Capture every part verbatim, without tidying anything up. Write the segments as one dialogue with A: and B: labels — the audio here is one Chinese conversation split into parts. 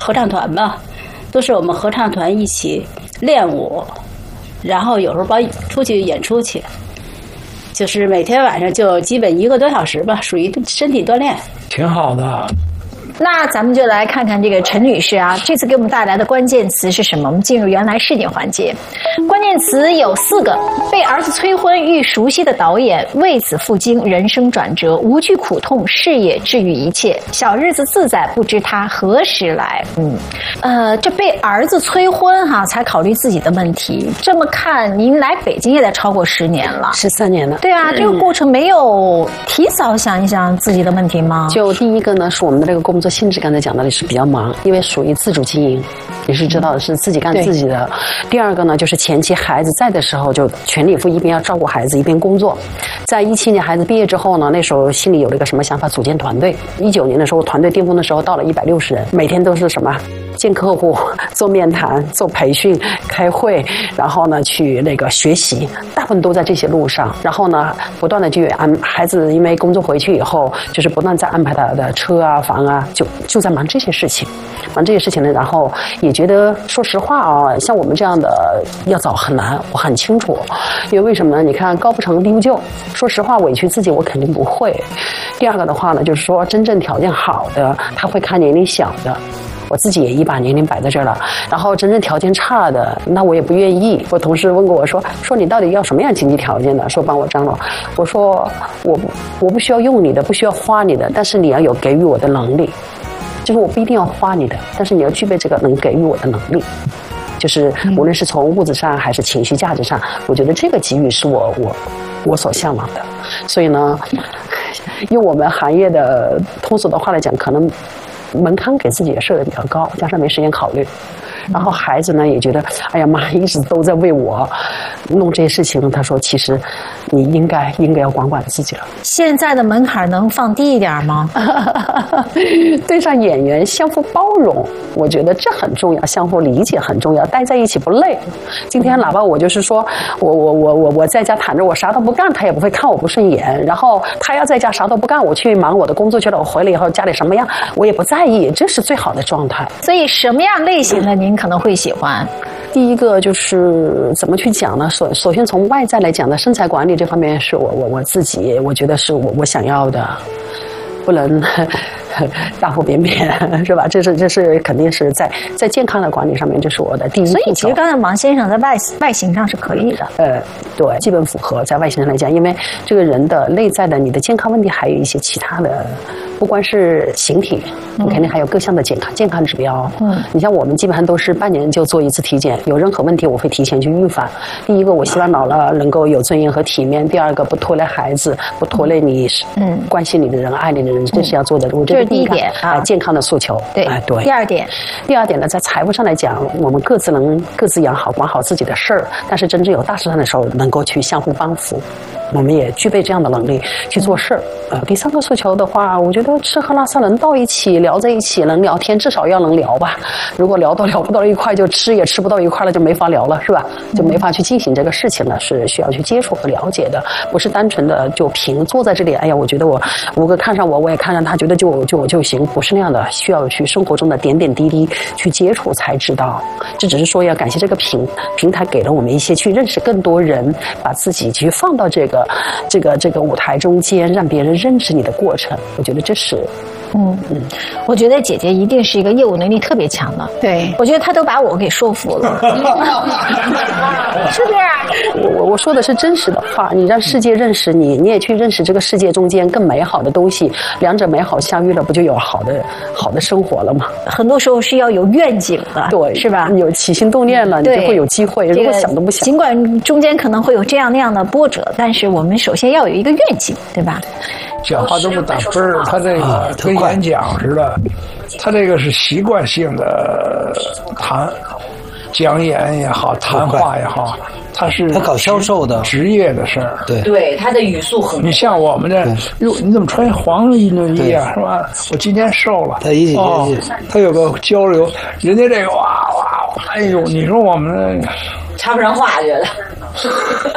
A: 合唱团嘛，都是我们合唱团一起练舞，然后有时候包出去演出去，就是每天晚上就基本一个多小时吧，属于身体锻炼，
B: 挺好的。
C: 那咱们就来看看这个陈女士啊，这次给我们带来的关键词是什么？我们进入原来事件环节，关键词有四个：被儿子催婚遇熟悉的导演，为子赴京人生转折，无惧苦痛，事业治愈一切，小日子自在，不知他何时来。嗯，呃，这被儿子催婚哈、啊，才考虑自己的问题。这么看，您来北京也得超过十年了，
D: 十三年了。
C: 对啊，这个过程没有提早想一想自己的问题吗？
D: 就第一个呢，是我们的这个工作性质，刚才讲到的是比较忙，因为属于自主经营，也是知道的是自己干自己的。第二个呢，就是前期孩子在的时候，就全力以赴，一边要照顾孩子，一边工作。在一七年孩子毕业之后呢，那时候心里有了一个什么想法，组建团队。一九年的时候，团队巅峰的时候到了一百六十人，每天都是什么见客户、做面谈、做培训、开会，然后呢去那个学习，大部分都在这些路上。然后呢，不断的去安孩子，因为工作回去以后，就是不断在安排他的车啊、房啊，就就在忙这些事情，忙这些事情呢。然后也觉得，说实话啊，像我们这样的要找很难，我很清楚。因为为什么呢？你看高不成低不就，说实话委屈自己我肯定不会。第二个的话呢，就是说真正条件好的，他会看年龄小的。我自己也一把年龄摆在这儿了，然后真正条件差的，那我也不愿意。我同事问过我说：“说你到底要什么样经济条件的？说帮我张罗。”我说：“我不我不需要用你的，不需要花你的，但是你要有给予我的能力。就是我不一定要花你的，但是你要具备这个能给予我的能力。就是无论是从物质上还是情绪价值上，我觉得这个给予是我我我所向往的。所以呢，用我们行业的通俗的话来讲，可能门槛给自己也设的比较高，加上没时间考虑，然后孩子呢也觉得，哎呀妈，一直都在为我弄这些事情。他说，其实你应该应该要管管自己了。
C: 现在的门槛能放低一点吗？
D: 对上演员相互包容，我觉得这很重要，相互理解很重要，待在一起不累。今天哪怕我就是说我我我我我在家躺着，我啥都不干，他也不会看我不顺眼。然后他要在家啥都不干，我去忙我的工作去了，我回来以后家里什么样我也不在意，这是最好的状态。
C: 所以什么样类型的您可能会喜欢？
D: 第一个就是怎么去讲呢？首首先从外在来讲呢，身材管理这方面是我我我自己我觉得是我我想要的，不能大腹便便，是吧？这是这是肯定是在在健康的管理上面，这是我的第一。
C: 所以其实刚才王先生在外外形上是可以的，
D: 呃，对，基本符合在外形上来讲，因为这个人的内在的你的健康问题，还有一些其他的。不光是形体，你肯定还有各项的健康、嗯、健康指标。嗯，你像我们基本上都是半年就做一次体检，有任何问题我会提前去预防。第一个，我希望老了能够有尊严和体面；第二个，不拖累孩子，不拖累你嗯关心你的人、爱你的人，这是要做的。我觉得
C: 第一点啊，
D: 健康的诉求。
C: 对，哎、
D: 对。
C: 第二点，
D: 第二点呢，在财务上来讲，我们各自能各自养好、管好自己的事儿，但是真正有大事上的时候，能够去相互帮扶。我们也具备这样的能力去做事儿。呃，第三个诉求的话，我觉得吃喝拉撒能到一起，聊在一起，能聊天，至少要能聊吧。如果聊都聊不到一块，就吃也吃不到一块了，就没法聊了，是吧？就没法去进行这个事情了，是需要去接触和了解的，不是单纯的就凭坐在这里。哎呀，我觉得我吴哥看上我，我也看上他，觉得就就就行，不是那样的，需要去生活中的点点滴滴去接触才知道。这只是说要感谢这个平平台给了我们一些去认识更多人，把自己去放到这个。这个这个舞台中间，让别人认识你的过程，我觉得这是，
C: 嗯嗯，我觉得姐姐一定是一个业务能力特别强的，
A: 对，
C: 我觉得她都把我给说服了，是不是？
D: 我我说的是真实的话，你让世界认识你，你也去认识这个世界中间更美好的东西，两者美好相遇了，不就有好的好的生活了吗？
C: 很多时候是要有愿景的，
D: 对，
C: 是吧？
D: 有起心动念了，你就会有机会。如果想都不想，
C: 尽管中间可能会有这样那样的波折，但是我们首先要有一个愿景，对吧？
B: 讲话都不打奔儿，他这个跟演讲似的，他这个是习惯性的谈讲演也好，谈话也好，他是
E: 他搞销售的
B: 职业的事儿。
E: 对
F: 对，他的语速很。
B: 你像我们这，哟，你怎么穿黄衣伦衣啊？是吧？我今天瘦了。
E: 他一起
B: 哦，他有个交流，人家这个哇哇，哎呦，你说我们
F: 插不上话，觉得。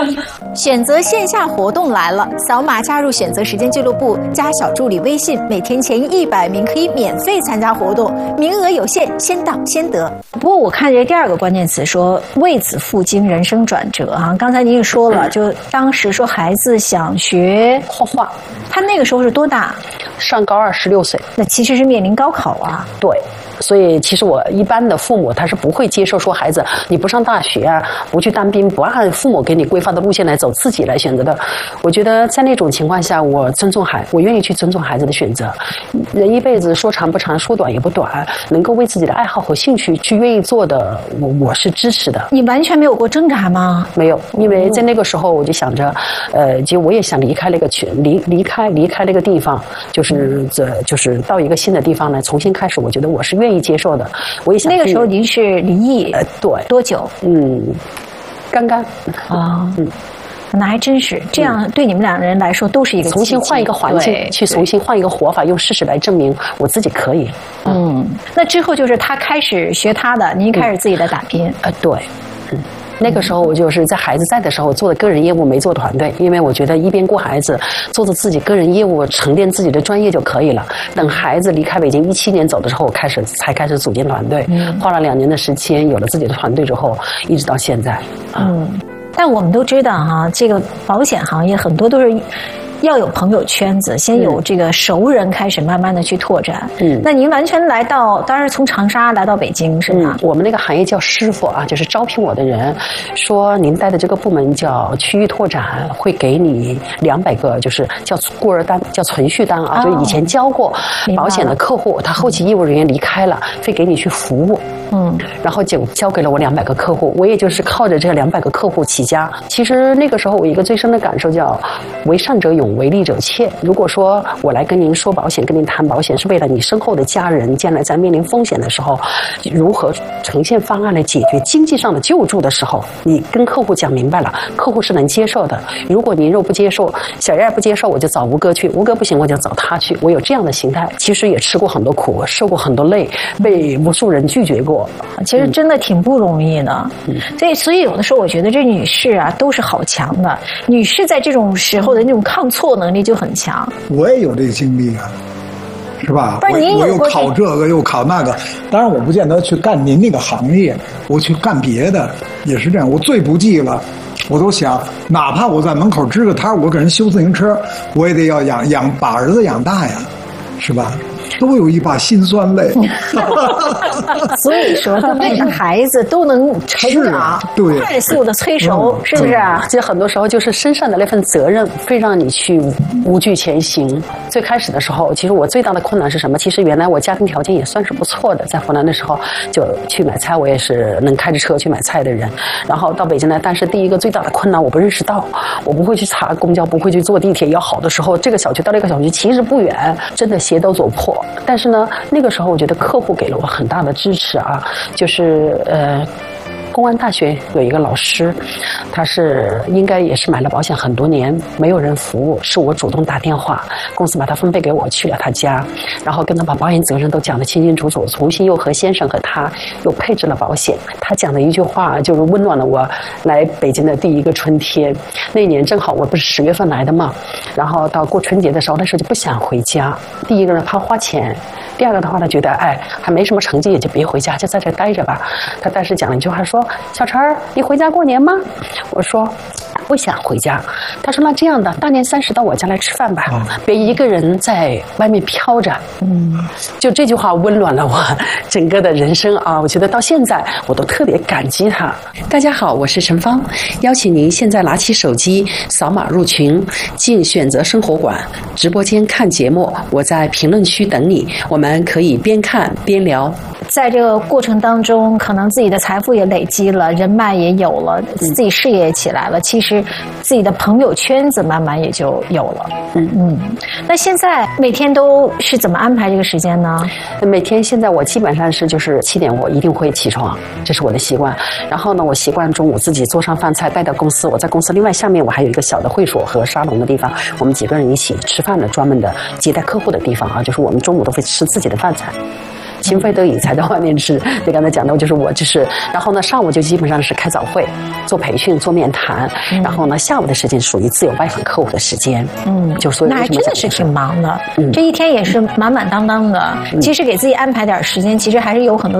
C: 选择线下活动来了，扫码加入选择时间俱乐部，加小助理微信，每天前一百名可以免费参加活动，名额有限，先到先得。不过我看这第二个关键词说为子赴京，人生转折啊，刚才您也说了，就当时说孩子想学画画，他那个时候是多大？
D: 上高二，十六岁。
C: 那其实是面临高考啊。
D: 对。所以，其实我一般的父母他是不会接受说孩子你不上大学啊，不去当兵，不按父母给你规划的路线来走，自己来选择的。我觉得在那种情况下，我尊重孩，我愿意去尊重孩子的选择。人一辈子说长不长，说短也不短，能够为自己的爱好和兴趣去愿意做的，我我是支持的。
C: 你完全没有过挣扎吗？
D: 没有，因为在那个时候我就想着，呃，其实我也想离开那个群，离离开离开那个地方，就是这就是到一个新的地方来重新开始。我觉得我是愿意接受的，我也想。
C: 那个时候您是离异，
D: 呃，对，
C: 多久？
D: 嗯，刚刚
C: 啊，嗯，那还真是这样，对你们两人来说都是一个
D: 重新换一个环境，去重新换一个活法，用事实来证明我自己可以。
C: 嗯，那之后就是他开始学他的，您开始自己的打拼。
D: 呃，对，嗯。那个时候我就是在孩子在的时候做的个人业务，没做团队，因为我觉得一边顾孩子，做着自己个人业务，沉淀自己的专业就可以了。等孩子离开北京一七年走的时候，我开始才开始组建团队，嗯、花了两年的时间，有了自己的团队之后，一直到现在。
C: 嗯，但我们都知道哈，这个保险行业很多都是要有朋友圈子，先有这个熟人开始慢慢的去拓展。嗯，那您完全来到，当然从长沙来到北京是吗？
D: 嗯，我们那个行业叫师傅啊，就是招聘我的人说您带的这个部门叫区域拓展，会给你两百个就是叫孤儿单，叫存续单啊，哦、就以前交过保险的客户，他后期业务人员离开了，会给你去服务。嗯，然后就交给了我两百个客户，我也就是靠着这两百个客户起家。其实那个时候我一个最深的感受叫为善者勇，为利者怯。如果说我来跟您说保险，跟您谈保险，是为了你身后的家人将来在面临风险的时候，如何呈现方案来解决经济上的救助的时候，你跟客户讲明白了，客户是能接受的。如果您若不接受，小燕不接受，我就找吴哥去，吴哥不行我就找他去。我有这样的心态，其实也吃过很多苦，受过很多累，被无数人拒绝过。
C: 其实真的挺不容易的，嗯、所以所以有的时候我觉得这女士啊都是好强的，女士在这种时候的那种抗挫能力就很强。
E: 我也有这个经历啊，是吧？
C: 不是您
E: 我又考这个又考那个，当然我不见得去干您那个行业，我去干别的也是这样。我最不济了，我都想，哪怕我在门口支个摊，我给人修自行车，我也得要养养把儿子养大呀，是吧？都有一把辛酸泪，
C: 所以说为了孩子都能成长，
E: 对，
C: 快速的催熟，嗯、是不是啊？
D: 其实很多时候就是身上的那份责任，会让你去无惧前行。最开始的时候，其实我最大的困难是什么？其实原来我家庭条件也算是不错的，在湖南的时候就去买菜，我也是能开着车去买菜的人。然后到北京来，但是第一个最大的困难，我不认识道，我不会去查公交，不会去坐地铁。要好的时候，这个小区到那个小区其实不远，真的鞋都走破。但是呢，那个时候我觉得客户给了我很大的支持啊，就是呃。公安大学有一个老师，他是应该也是买了保险很多年，没有人服务，是我主动打电话，公司把他分配给我，去了他家，然后跟他把保险责任都讲得清清楚楚，重新又和先生和他又配置了保险。他讲的一句话就是温暖了我来北京的第一个春天。那年正好我不是十月份来的嘛，然后到过春节的时候，那时候就不想回家。第一个呢，怕花钱；第二个的话，他觉得哎还没什么成绩，也就别回家，就在这待着吧。他当时讲了一句话说，小陈儿，你回家过年吗？我说不想回家。他说那这样的，大年三十到我家来吃饭吧，嗯、别一个人在外面飘着。嗯，就这句话温暖了我整个的人生啊！我觉得到现在我都特别感激他。大家好，我是陈芳，邀请您现在拿起手机扫码入群，进选择生活馆直播间看节目，我在评论区等你，我们可以边看边聊。
C: 在这个过程当中，可能自己的财富也累积了，人脉也有了，自己事业也起来了，其实自己的朋友圈子慢慢也就有了。嗯嗯。那现在每天都是怎么安排这个时间呢？
D: 每天现在我基本上是就是七点我一定会起床，这是我的习惯。然后呢，我习惯中午自己做上饭菜带到公司，我在公司另外下面我还有一个小的会所和沙龙的地方，我们几个人一起吃饭的专门的接待客户的地方啊，就是我们中午都会吃自己的饭菜。 心肺都以财的话呢是，你刚才讲的，就是我就是，然后呢上午就基本上是开早会、做培训、做面谈，嗯、然后呢下午的时间属于自由拜访客户的时间，嗯，就所以
C: 那还真的是挺忙的，嗯、这一天也是满满当当的。嗯、其实给自己安排点时间，其实还是有很多